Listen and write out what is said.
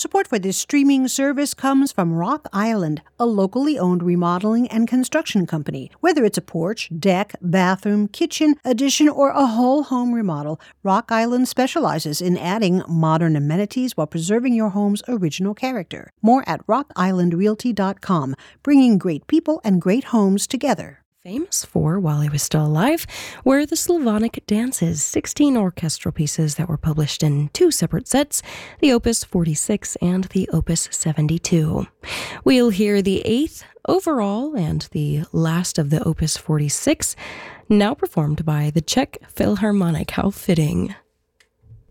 Support for this streaming service comes from Rock Island, a locally owned remodeling and construction company. Whether it's a porch, deck, bathroom, kitchen, addition, or a whole home remodel, Rock Island specializes in adding modern amenities while preserving your home's original character. More at rockislandrealty.com, bringing great people and great homes together. Famous for, while he was still alive, were the Slavonic Dances, 16 orchestral pieces that were published in 2 separate sets, the Opus 46 and the Opus 72. We'll hear the 8th overall and the last of the Opus 46, now performed by the Czech Philharmonic. How fitting.